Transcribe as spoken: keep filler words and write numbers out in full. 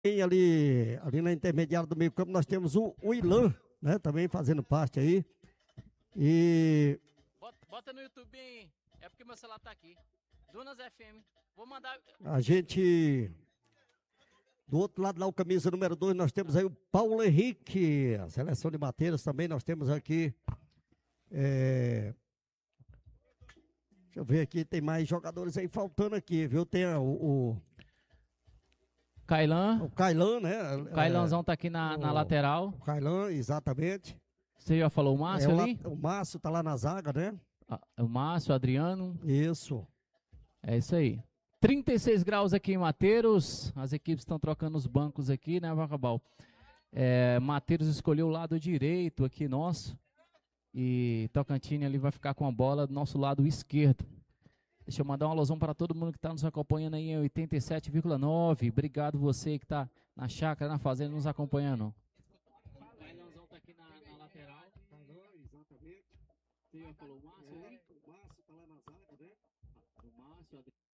Tem ali, ali na intermediária do meio campo, nós temos o, o Ilan, né? Também fazendo parte aí. E Bota, bota no YouTube aí. É porque meu celular tá aqui. Dunas F M. Vou mandar. a gente, do outro lado lá, o camisa número dois, nós temos aí o Paulo Henrique, a seleção de Mateiros também, nós temos aqui. É, deixa eu ver aqui, tem mais jogadores aí faltando aqui, viu? Tem o, o, o Kailan. Kailan, né? O É, Kailanzão tá aqui na, na o, lateral. o Kailan, exatamente. Você já falou o É, Márcio o, ali? o Márcio tá lá na zaga, né? Ah, o Márcio, o Adriano. Isso. É isso aí. trinta e seis graus aqui em Mateiros. As equipes estão trocando os bancos aqui, né, Vacabal? É, Mateiros escolheu o lado direito aqui nosso. E Tocantins ali vai ficar com a bola do nosso lado esquerdo. Deixa eu mandar uma alusão para todo mundo que está nos acompanhando aí em oitenta e sete vírgula nove. Obrigado você que está na chácara, na fazenda, nos acompanhando. O Bailãozão tá aqui na, na lateral. Exatamente. Você já falou o Márcio ali? O Márcio tá lá na zaga, né? O Márcio,